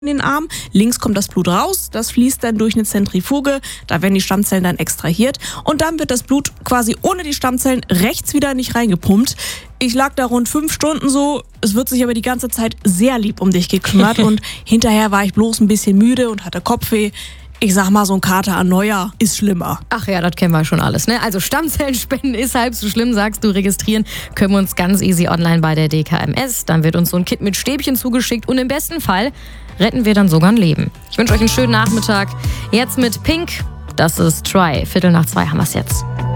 in den Arm, links kommt das Blut raus, das fließt dann durch eine Zentrifuge, da werden die Stammzellen dann extrahiert und dann wird das Blut quasi ohne die Stammzellen rechts wieder nicht reingepumpt. Ich lag da rund 5 Stunden so, es wird sich aber die ganze Zeit sehr lieb um dich gekümmert und hinterher war ich bloß ein bisschen müde und hatte Kopfweh. Ich sag mal, so ein Kater an Neujahr ist schlimmer. Ach ja, das kennen wir schon alles, ne? Also Stammzellenspenden ist halb so schlimm, sagst du. Registrieren können wir uns ganz easy online bei der DKMS. Dann wird uns so ein Kit mit Stäbchen zugeschickt und im besten Fall retten wir dann sogar ein Leben. Ich wünsche euch einen schönen Nachmittag. Jetzt mit Pink, das ist Try. 1:45 haben wir es jetzt.